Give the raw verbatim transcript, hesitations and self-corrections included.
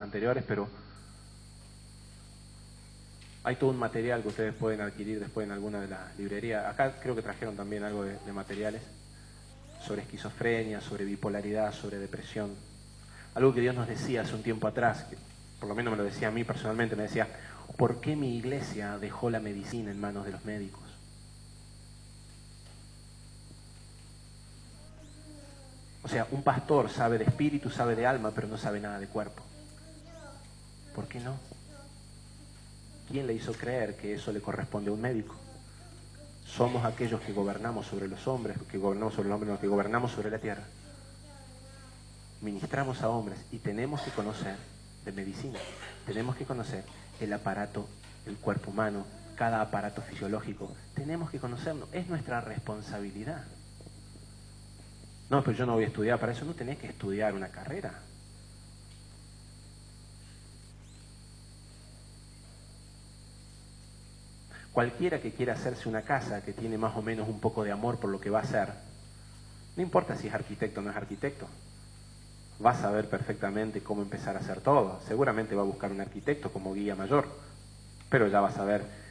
anteriores, pero hay todo un material que ustedes pueden adquirir después en alguna de las librerías. Acá creo que trajeron también algo de, de materiales sobre esquizofrenia, sobre bipolaridad, sobre depresión. Algo que Dios nos decía hace un tiempo atrás, que por lo menos me lo decía a mí personalmente, me decía, ¿por qué mi iglesia dejó la medicina en manos de los médicos? O sea, un pastor sabe de espíritu, sabe de alma, pero no sabe nada de cuerpo. ¿Por qué no? ¿Quién le hizo creer que eso le corresponde a un médico? Somos aquellos que gobernamos sobre los hombres, que gobernamos sobre los hombres, no, que gobernamos sobre la tierra. Ministramos a hombres y tenemos que conocer de medicina, tenemos que conocer el aparato, el cuerpo humano, cada aparato fisiológico, tenemos que conocerlo, es nuestra responsabilidad. No, pero yo no voy a estudiar para eso, no tenés que estudiar una carrera. Cualquiera que quiera hacerse una casa, que tiene más o menos un poco de amor por lo que va a hacer, no importa si es arquitecto o no es arquitecto, va a saber perfectamente cómo empezar a hacer todo. Seguramente va a buscar un arquitecto como guía mayor, pero ya va a saber